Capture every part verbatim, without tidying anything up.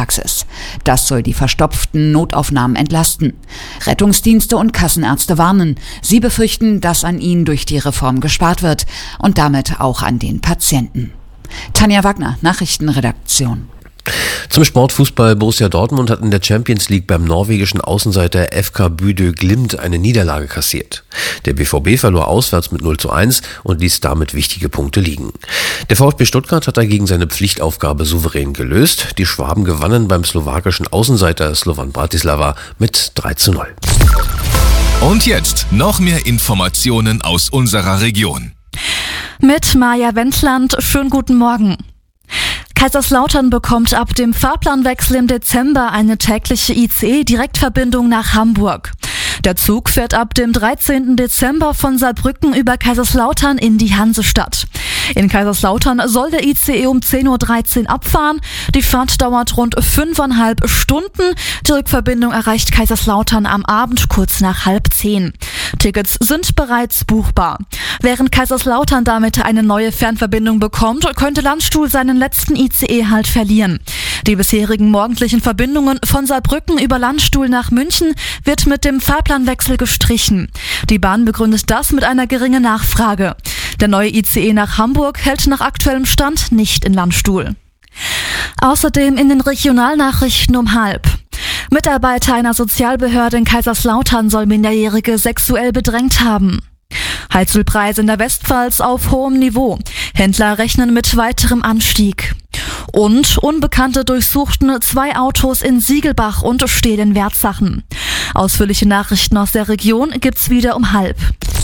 Arztpraxis. Das soll die verstopften Notaufnahmen entlasten. Rettungsdienste und Kassenärzte warnen. Sie befürchten, dass an ihnen durch die Reform gespart wird und damit auch an den Patienten. Tanja Wagner, Nachrichtenredaktion. Zum Sportfußball: Borussia Dortmund hat in der Champions League beim norwegischen Außenseiter F K Bodø Glimt eine Niederlage kassiert. Der B V B verlor auswärts mit null zu eins und ließ damit wichtige Punkte liegen. Der VfB Stuttgart hat dagegen seine Pflichtaufgabe souverän gelöst. Die Schwaben gewannen beim slowakischen Außenseiter Slovan Bratislava mit drei zu null. Und jetzt noch mehr Informationen aus unserer Region. Mit Maja Wendland, schönen guten Morgen. Kaiserslautern bekommt ab dem Fahrplanwechsel im Dezember eine tägliche I C E-Direktverbindung nach Hamburg. Der Zug fährt ab dem dreizehnten Dezember von Saarbrücken über Kaiserslautern in die Hansestadt. In Kaiserslautern soll der I C E um zehn Uhr dreizehn abfahren. Die Fahrt dauert rund fünfeinhalb Stunden. Die Rückverbindung erreicht Kaiserslautern am Abend kurz nach halb zehn. Tickets sind bereits buchbar. Während Kaiserslautern damit eine neue Fernverbindung bekommt, könnte Landstuhl seinen letzten I C E-Halt verlieren. Die bisherigen morgendlichen Verbindungen von Saarbrücken über Landstuhl nach München wird mit dem Fahrplanwechsel gestrichen. Die Bahn begründet das mit einer geringen Nachfrage. Der neue I C E nach Hamburg hält nach aktuellem Stand nicht in Landstuhl. Außerdem in den Regionalnachrichten um halb. Mitarbeiter einer Sozialbehörde in Kaiserslautern soll Minderjährige sexuell bedrängt haben. Heizölpreise in der Westpfalz auf hohem Niveau. Händler rechnen mit weiterem Anstieg. Und Unbekannte durchsuchten zwei Autos in Siegelbach und stehlen Wertsachen. Ausführliche Nachrichten aus der Region gibt's wieder um halb.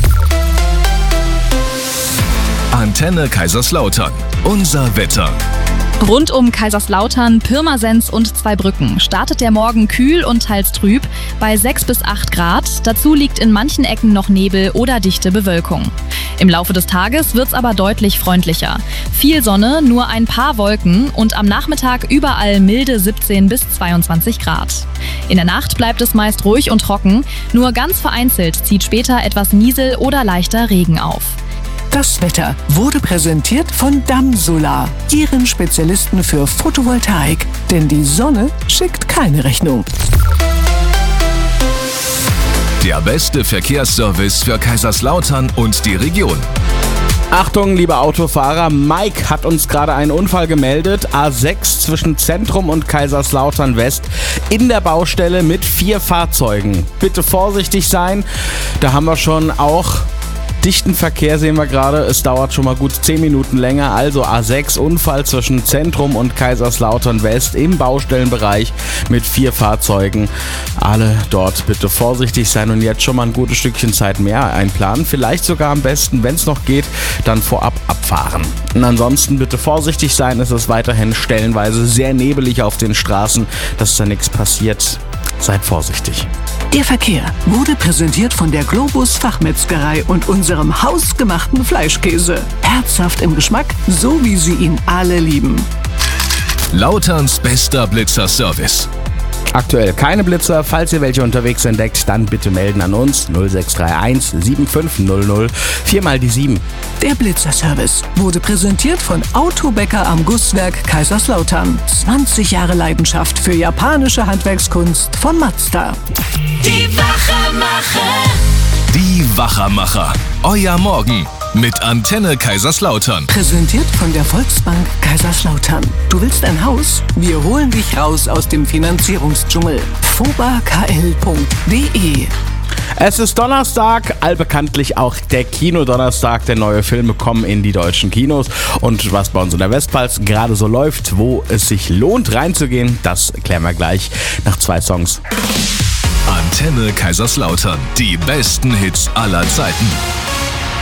Antenne Kaiserslautern. Unser Wetter. Rund um Kaiserslautern, Pirmasens und Zweibrücken startet der Morgen kühl und teils trüb bei sechs bis acht Grad. Dazu liegt in manchen Ecken noch Nebel oder dichte Bewölkung. Im Laufe des Tages wird's aber deutlich freundlicher. Viel Sonne, nur ein paar Wolken und am Nachmittag überall milde siebzehn bis zweiundzwanzig Grad. In der Nacht bleibt es meist ruhig und trocken, nur ganz vereinzelt zieht später etwas Niesel oder leichter Regen auf. Das Wetter wurde präsentiert von Damsolar, Ihren Spezialisten für Photovoltaik. Denn die Sonne schickt keine Rechnung. Der beste Verkehrsservice für Kaiserslautern und die Region. Achtung, liebe Autofahrer, Mike hat uns gerade einen Unfall gemeldet. A sechs zwischen Zentrum und Kaiserslautern West in der Baustelle mit vier Fahrzeugen. Bitte vorsichtig sein, da haben wir schon auch dichten Verkehr, sehen wir gerade. Es dauert schon mal gut zehn Minuten länger. Also A sechs, Unfall zwischen Zentrum und Kaiserslautern West im Baustellenbereich mit vier Fahrzeugen. Alle dort bitte vorsichtig sein und jetzt schon mal ein gutes Stückchen Zeit mehr einplanen. Vielleicht sogar am besten, wenn es noch geht, dann vorab abfahren. Und ansonsten bitte vorsichtig sein. Es ist weiterhin stellenweise sehr nebelig auf den Straßen, dass da nichts passiert. Seid vorsichtig. Der Verkehr wurde präsentiert von der Globus Fachmetzgerei und unserem hausgemachten Fleischkäse. Herzhaft im Geschmack, so wie Sie ihn alle lieben. Lauterns bester Blitzer-Service. Aktuell keine Blitzer. Falls ihr welche unterwegs entdeckt, dann bitte melden an uns null sechs drei eins sieben fünf null null vier mal die sieben. Der Blitzer-Service wurde präsentiert von Autobäcker am Gusswerk Kaiserslautern. zwanzig Jahre Leidenschaft für japanische Handwerkskunst von Mazda. Die Wachermacher. Die Wachermacher. Euer Morgen mit Antenne Kaiserslautern. Präsentiert von der Volksbank Kaiserslautern. Du willst ein Haus? Wir holen dich raus aus dem Finanzierungsdschungel. foba k l punkt d e. Es ist Donnerstag, allbekanntlich auch der Kinodonnerstag. Denn neue Filme kommen in die deutschen Kinos. Und was bei uns in der Westpfalz gerade so läuft, wo es sich lohnt reinzugehen, das klären wir gleich nach zwei Songs. Antenne Kaiserslautern. Die besten Hits aller Zeiten.